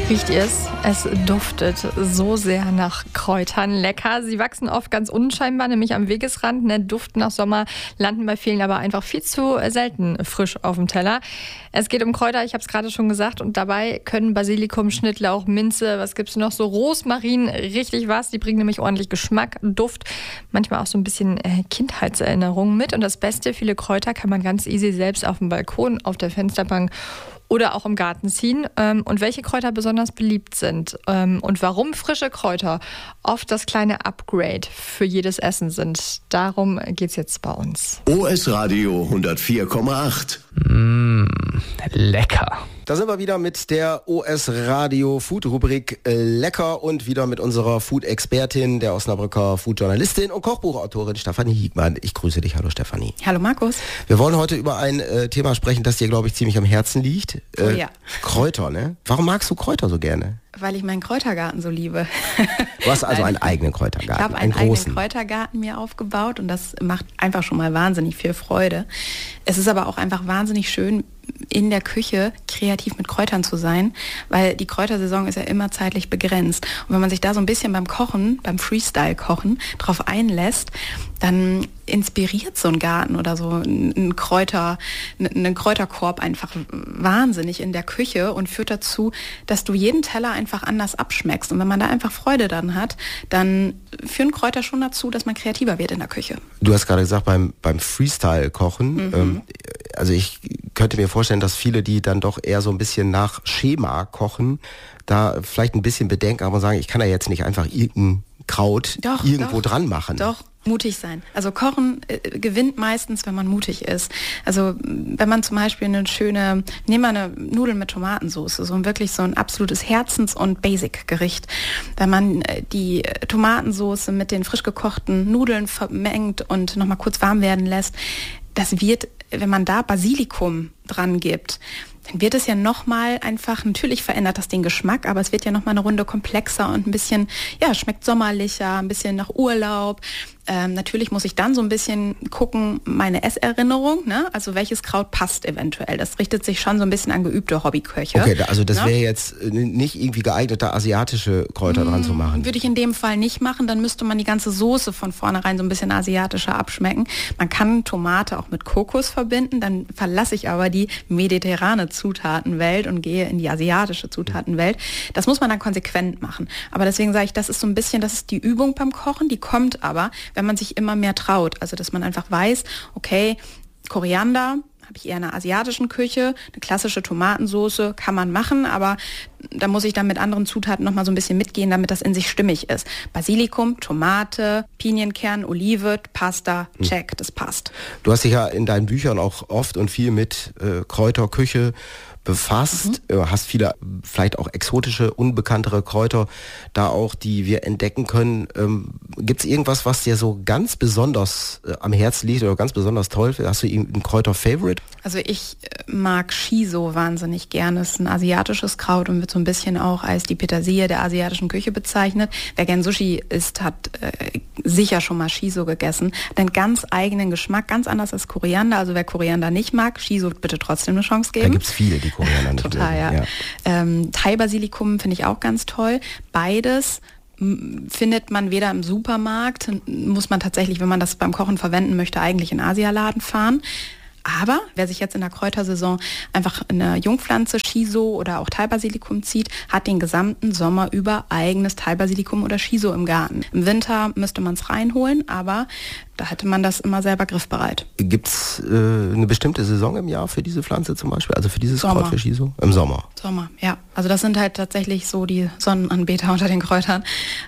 Riecht ihr es? Es duftet so sehr nach Kräutern. Lecker. Sie wachsen oft ganz unscheinbar, nämlich am Wegesrand. Duften nach Sommer, landen bei vielen aber einfach viel zu selten frisch auf dem Teller. Es geht um Kräuter, ich habe es gerade schon gesagt. Und dabei können Basilikum, Schnittlauch, Minze, was gibt's noch so, Rosmarin, richtig was. Die bringen nämlich ordentlich Geschmack, Duft, manchmal auch so ein bisschen Kindheitserinnerungen mit. Und das Beste, viele Kräuter kann man ganz easy selbst auf dem Balkon, auf der Fensterbank oder auch im Garten ziehen. Und welche Kräuter besonders beliebt sind und warum frische Kräuter oft das kleine Upgrade für jedes Essen sind. Darum geht's jetzt bei uns. OS Radio 104,8. Lecker. Da sind wir wieder mit der OS Radio Food Rubrik Lecker und wieder mit unserer Food-Expertin, der Osnabrücker Food-Journalistin und Kochbuchautorin Stefanie Hiegmann. Ich grüße dich. Hallo Stefanie. Hallo Markus. Wir wollen heute über ein Thema sprechen, das dir, glaube ich, ziemlich am Herzen liegt. Oh ja. Kräuter, ne? Warum magst du Kräuter so gerne? Weil ich meinen Kräutergarten so liebe. Du hast also einen eigenen Kräutergarten. Ich habe einen eigenen Kräutergarten mir aufgebaut und das macht einfach schon mal wahnsinnig viel Freude. Es ist aber auch einfach wahnsinnig schön, in der Küche kreativ mit Kräutern zu sein, weil die Kräutersaison ist ja immer zeitlich begrenzt. Und wenn man sich da so ein bisschen beim Kochen, beim Freestyle-Kochen drauf einlässt, dann inspiriert so ein Garten oder so einen Kräuterkorb einfach wahnsinnig in der Küche und führt dazu, dass du jeden Teller einfach anders abschmeckst. Und wenn man da einfach Freude dran hat, dann führen Kräuter schon dazu, dass man kreativer wird in der Küche. Du hast gerade gesagt, beim Freestyle-Kochen, also ich könnte mir vorstellen, dass viele, die dann doch eher so ein bisschen nach Schema kochen, da vielleicht ein bisschen bedenken, aber sagen, ich kann da jetzt nicht einfach irgendein Kraut irgendwo dran machen. Doch. Mutig sein. Also Kochen gewinnt meistens, wenn man mutig ist. Also wenn man zum Beispiel nehmen wir eine Nudeln mit Tomatensauce, wirklich so ein absolutes Herzens- und Basic-Gericht. Wenn man die Tomatensauce mit den frisch gekochten Nudeln vermengt und nochmal kurz warm werden lässt, das wird, wenn man da Basilikum dran gibt, dann wird es ja nochmal einfach, natürlich verändert das den Geschmack, aber es wird ja nochmal eine Runde komplexer und ein bisschen, schmeckt sommerlicher, ein bisschen nach Urlaub. Natürlich muss ich dann so ein bisschen gucken, meine Esserinnerung, ne? Also welches Kraut passt eventuell. Das richtet sich schon so ein bisschen an geübte Hobbyköche. Okay, also das wäre jetzt nicht irgendwie geeignet, da asiatische Kräuter dran zu machen. Würde ich in dem Fall nicht machen, dann müsste man die ganze Soße von vornherein so ein bisschen asiatischer abschmecken. Man kann Tomate auch mit Kokos verbinden, dann verlasse ich aber die mediterrane Zutatenwelt und gehe in die asiatische Zutatenwelt. Das muss man dann konsequent machen. Aber deswegen sage ich, das ist so ein bisschen, das ist die Übung beim Kochen, die kommt aber, wenn man sich immer mehr traut. Also dass man einfach weiß, okay, Koriander habe ich eher in einer asiatischen Küche, eine klassische Tomatensauce kann man machen, aber da muss ich dann mit anderen Zutaten nochmal so ein bisschen mitgehen, damit das in sich stimmig ist. Basilikum, Tomate, Pinienkern, Olive, Pasta, check, das passt. Du hast dich ja in deinen Büchern auch oft und viel mit Kräuterküche befasst, hast viele vielleicht auch exotische, unbekanntere Kräuter da auch, die wir entdecken können. Gibt es irgendwas, was dir so ganz besonders am Herzen liegt oder ganz besonders toll? Hast du irgendein Kräuter-Favorite? Also ich mag Shiso wahnsinnig gerne. Das ist ein asiatisches Kraut und wird so ein bisschen auch als die Petersilie der asiatischen Küche bezeichnet. Wer gern Sushi isst, hat sicher schon mal Shiso gegessen. Hat einen ganz eigenen Geschmack, ganz anders als Koriander. Also wer Koriander nicht mag, Shiso bitte trotzdem eine Chance geben. Da gibt es viele, die Koriander nicht total, ja. Thai-Basilikum finde ich auch ganz toll. Beides findet man weder im Supermarkt, muss man tatsächlich, wenn man das beim Kochen verwenden möchte, eigentlich in Asialaden fahren. Aber wer sich jetzt in der Kräutersaison einfach eine Jungpflanze, Shiso oder auch Thai-Basilikum zieht, hat den gesamten Sommer über eigenes Thai-Basilikum oder Shiso im Garten. Im Winter müsste man es reinholen, aber da hätte man das immer selber griffbereit. Gibt es eine bestimmte Saison im Jahr für diese Pflanze zum Beispiel? Also für dieses Kraut für Shiso? Im Sommer? Sommer, ja. Also das sind halt tatsächlich so die Sonnenanbeter unter den Kräutern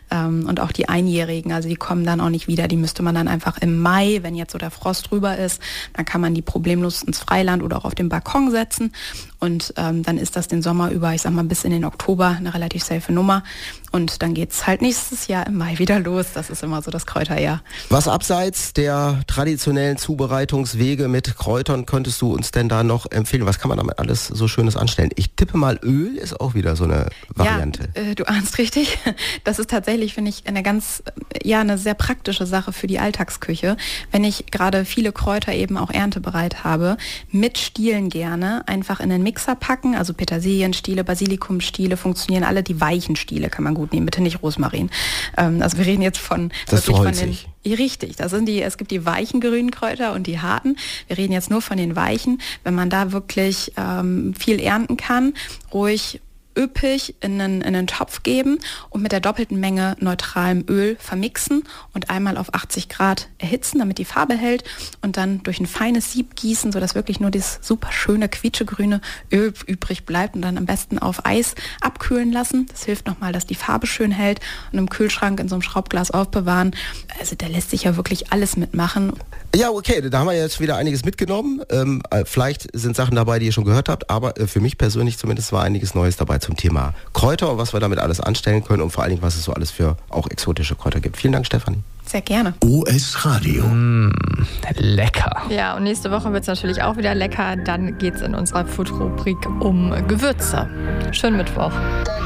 und auch die Einjährigen. Also die kommen dann auch nicht wieder. Die müsste man dann einfach im Mai, wenn jetzt so der Frost drüber ist, dann kann man die problemlos ins Freiland oder auch auf den Balkon setzen. Und dann ist das den Sommer über, ich sag mal bis in den Oktober, eine relativ safe Nummer. Und dann geht's halt nächstes Jahr im Mai wieder los. Das ist immer so das Kräuterjahr. Was abseits der traditionellen Zubereitungswege mit Kräutern könntest du uns denn da noch empfehlen? Was kann man damit alles so Schönes anstellen? Ich tippe mal, Öl ist auch wieder so eine Variante. Ja, du ahnst richtig. Das ist tatsächlich, finde ich, eine sehr praktische Sache für die Alltagsküche. Wenn ich gerade viele Kräuter eben auch erntebereit habe, mit Stielen gerne einfach in den Mixer packen, also Petersilienstiele, Basilikumstiele funktionieren alle, die weichen Stiele kann man gut nehmen, bitte nicht Rosmarin. Also wir reden jetzt von... Das ist so holzig. Richtig, es gibt die weichen grünen Kräuter und die harten. Wir reden jetzt nur von den weichen. Wenn man da wirklich viel ernten kann, ruhig üppig in einen Topf geben und mit der doppelten Menge neutralem Öl vermixen und einmal auf 80 Grad erhitzen, damit die Farbe hält und dann durch ein feines Sieb gießen, sodass wirklich nur dieses super schöne quietschegrüne Öl übrig bleibt und dann am besten auf Eis abkühlen lassen. Das hilft nochmal, dass die Farbe schön hält und im Kühlschrank in so einem Schraubglas aufbewahren. Also da lässt sich ja wirklich alles mitmachen. Ja, okay, da haben wir jetzt wieder einiges mitgenommen. Vielleicht sind Sachen dabei, die ihr schon gehört habt, aber für mich persönlich zumindest war einiges Neues dabei zum Thema Kräuter und was wir damit alles anstellen können und vor allen Dingen, was es so alles für auch exotische Kräuter gibt. Vielen Dank, Stefanie. Sehr gerne. OS Radio. Lecker. Ja, und nächste Woche wird es natürlich auch wieder lecker. Dann geht es in unserer Food-Rubrik um Gewürze. Schönen Mittwoch.